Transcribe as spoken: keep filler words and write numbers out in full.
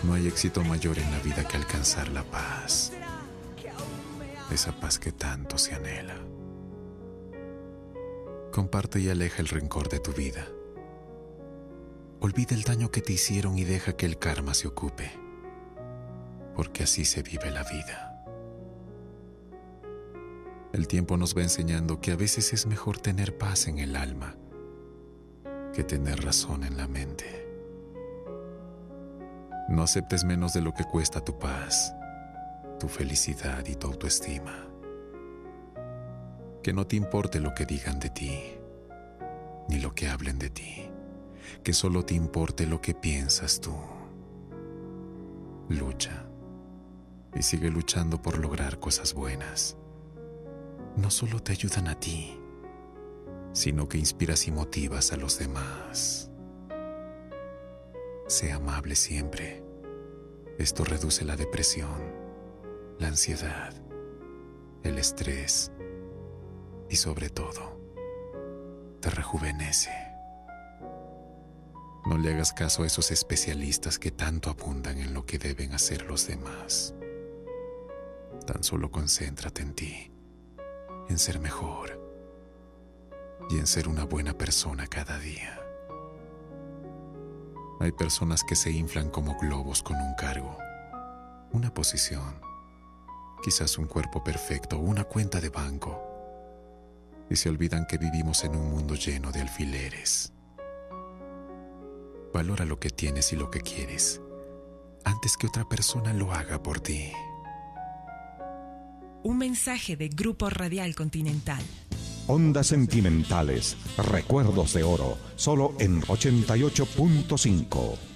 No hay éxito mayor en la vida que alcanzar la paz. Esa paz que tanto se anhela. Comparte y aleja el rencor de tu vida. Olvida el daño que te hicieron y deja que el karma se ocupe. Porque así se vive la vida. El tiempo nos va enseñando que a veces es mejor tener paz en el alma que tener razón en la mente. No aceptes menos de lo que cuesta tu paz, tu felicidad y tu autoestima. Que no te importe lo que digan de ti, ni lo que hablen de ti. Que solo te importe lo que piensas tú. Lucha y sigue luchando por lograr cosas buenas. No solo te ayudan a ti, sino que inspiras y motivas a los demás. Sé amable siempre. Esto reduce la depresión, la ansiedad, el estrés y sobre todo, te rejuvenece. No le hagas caso a esos especialistas que tanto abundan en lo que deben hacer los demás. Tan solo concéntrate en ti, en ser mejor y en ser una buena persona cada día. Hay personas que se inflan como globos con un cargo, una posición, quizás un cuerpo perfecto o una cuenta de banco, y se olvidan que vivimos en un mundo lleno de alfileres. Valora lo que tienes y lo que quieres, antes que otra persona lo haga por ti. Un mensaje de Grupo Radial Continental. Ondas Sentimentales, recuerdos de oro, solo en ochenta y ocho punto cinco.